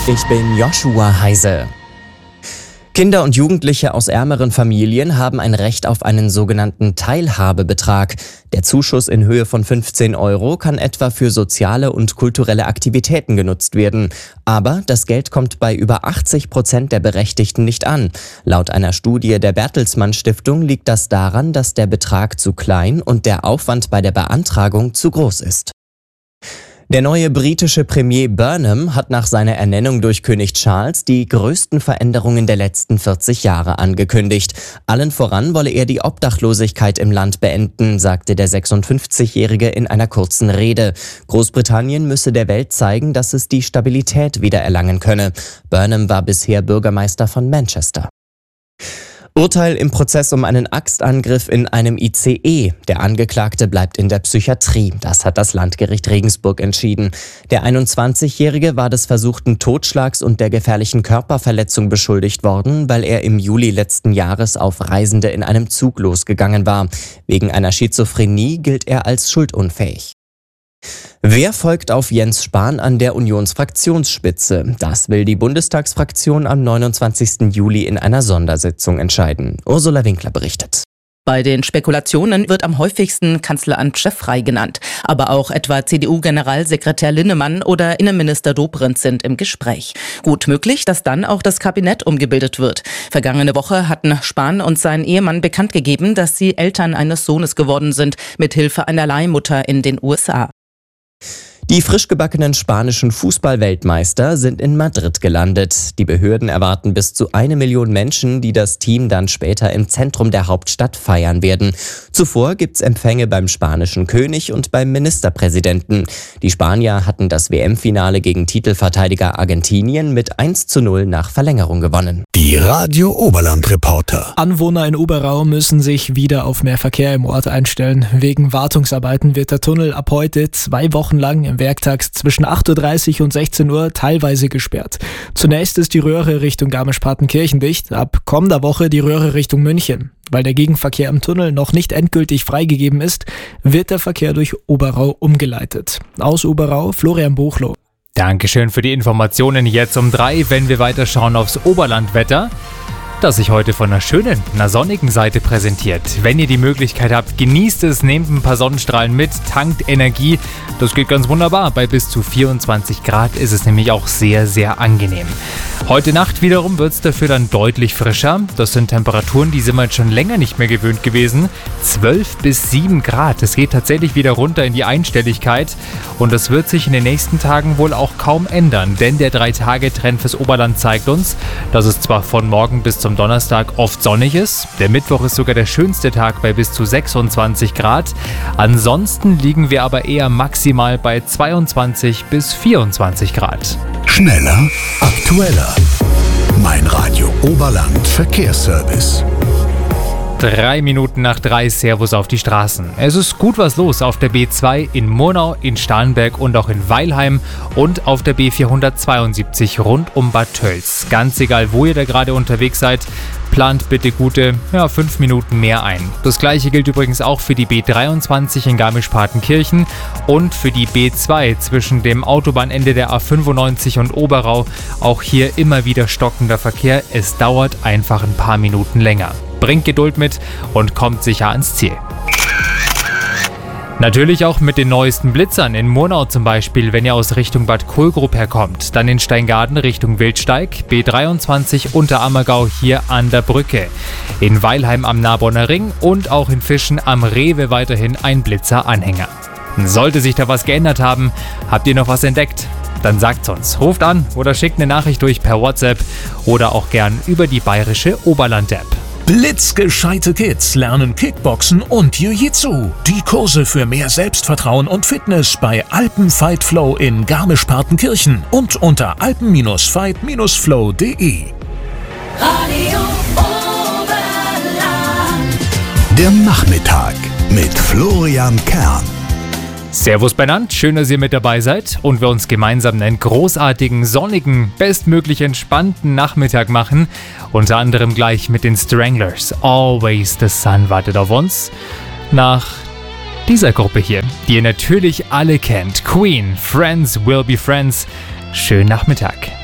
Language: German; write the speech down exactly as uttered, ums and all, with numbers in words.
Ich bin Joshua Heise. Kinder und Jugendliche aus ärmeren Familien haben ein Recht auf einen sogenannten Teilhabebetrag. Der Zuschuss in Höhe von fünfzehn Euro kann etwa für soziale und kulturelle Aktivitäten genutzt werden. Aber das Geld kommt bei über achtzig Prozent der Berechtigten nicht an. Laut einer Studie der Bertelsmann Stiftung liegt das daran, dass der Betrag zu klein und der Aufwand bei der Beantragung zu groß ist. Der neue britische Premier Burnham hat nach seiner Ernennung durch König Charles die größten Veränderungen der letzten vierzig Jahre angekündigt. Allen voran wolle er die Obdachlosigkeit im Land beenden, sagte der sechsundfünfzigjährige in einer kurzen Rede. Großbritannien müsse der Welt zeigen, dass es die Stabilität wiedererlangen könne. Burnham war bisher Bürgermeister von Manchester. Urteil im Prozess um einen Axtangriff in einem I C E. Der Angeklagte bleibt in der Psychiatrie. Das hat das Landgericht Regensburg entschieden. Der einundzwanzigjährige war des versuchten Totschlags und der gefährlichen Körperverletzung beschuldigt worden, weil er im Juli letzten Jahres auf Reisende in einem Zug losgegangen war. Wegen einer Schizophrenie gilt er als schuldunfähig. Wer folgt auf Jens Spahn an der Unionsfraktionsspitze? Das will die Bundestagsfraktion am neunundzwanzigsten Juli in einer Sondersitzung entscheiden. Ursula Winkler berichtet. Bei den Spekulationen wird am häufigsten Kanzleramt-Chef Frey genannt. Aber auch etwa C D U-Generalsekretär Linnemann oder Innenminister Dobrindt sind im Gespräch. Gut möglich, dass dann auch das Kabinett umgebildet wird. Vergangene Woche hatten Spahn und sein Ehemann bekannt gegeben, dass sie Eltern eines Sohnes geworden sind, mit Hilfe einer Leihmutter in den U S A. Die frisch gebackenen spanischen Fußball-Weltmeister sind in Madrid gelandet. Die Behörden erwarten bis zu eine Million Menschen, die das Team dann später im Zentrum der Hauptstadt feiern werden. Zuvor gibt's Empfänge beim spanischen König und beim Ministerpräsidenten. Die Spanier hatten das W M-Finale gegen Titelverteidiger Argentinien mit eins zu null nach Verlängerung gewonnen. Die Radio Oberland-Reporter. Anwohner in Oberau müssen sich wieder auf mehr Verkehr im Ort einstellen. Wegen Wartungsarbeiten wird der Tunnel ab heute zwei Wochen lang im Werktags zwischen acht Uhr dreißig und sechzehn Uhr teilweise gesperrt. Zunächst ist die Röhre Richtung Garmisch-Partenkirchen dicht, ab kommender Woche die Röhre Richtung München. Weil der Gegenverkehr im Tunnel noch nicht endgültig freigegeben ist, wird der Verkehr durch Oberau umgeleitet. Aus Oberau, Florian Buchloh. Dankeschön für die Informationen. Jetzt um drei, wenn wir weiter schauen aufs Oberlandwetter, das sich heute von einer schönen, einer sonnigen Seite präsentiert. Wenn ihr die Möglichkeit habt, genießt es, nehmt ein paar Sonnenstrahlen mit, tankt Energie. Das geht ganz wunderbar. Bei bis zu vierundzwanzig Grad ist es nämlich auch sehr, sehr angenehm. Heute Nacht wiederum wird es dafür dann deutlich frischer. Das sind Temperaturen, die sind wir jetzt schon länger nicht mehr gewöhnt gewesen. zwölf bis sieben Grad. Es geht tatsächlich wieder runter in die Einstelligkeit. Und das wird sich in den nächsten Tagen wohl auch kaum ändern. Denn der drei-Tage-Trend fürs Oberland zeigt uns, dass es zwar von morgen bis zum Donnerstag oft sonnig ist. Der Mittwoch ist sogar der schönste Tag bei bis zu sechsundzwanzig Grad. Ansonsten liegen wir aber eher maximal bei zweiundzwanzig bis vierundzwanzig Grad. Schneller, aktueller. Mein Radio Oberland Verkehrsservice. Drei Minuten nach drei, Servus auf die Straßen. Es ist gut was los auf der B zwei in Murnau, in Starnberg und auch in Weilheim und auf der B vierhundertzweiundsiebzig rund um Bad Tölz. Ganz egal, wo ihr da gerade unterwegs seid, plant bitte gute ja, fünf Minuten mehr ein. Das gleiche gilt übrigens auch für die B dreiundzwanzig in Garmisch-Partenkirchen und für die B zwei zwischen dem Autobahnende der A fünfundneunzig und Oberau. Auch hier immer wieder stockender Verkehr. Es dauert einfach ein paar Minuten länger. Bringt Geduld mit und kommt sicher ans Ziel. Natürlich auch mit den neuesten Blitzern. In Murnau zum Beispiel, wenn ihr aus Richtung Bad Kohlgrub herkommt. Dann in Steingaden Richtung Wildsteig, B dreiundzwanzig Unterammergau hier an der Brücke. In Weilheim am Narbonner Ring und auch in Fischen am Rewe weiterhin ein Blitzer-Anhänger. Sollte sich da was geändert haben, habt ihr noch was entdeckt? Dann sagt's uns. Ruft an oder schickt eine Nachricht durch per WhatsApp oder auch gern über die bayerische Oberland-App. Blitzgescheite Kids lernen Kickboxen und Jiu-Jitsu. Die Kurse für mehr Selbstvertrauen und Fitness bei Alpenfight Flow in Garmisch-Partenkirchen und unter alpen fight flow punkt de. Radio Oberland. Der Nachmittag mit Florian Kern. Servus benannt, schön, dass ihr mit dabei seid und wir uns gemeinsam einen großartigen, sonnigen, bestmöglich entspannten Nachmittag machen. Unter anderem gleich mit den Stranglers. Always the Sun wartet auf uns. Nach dieser Gruppe hier, die ihr natürlich alle kennt. Queen, Friends will be friends. Schönen Nachmittag.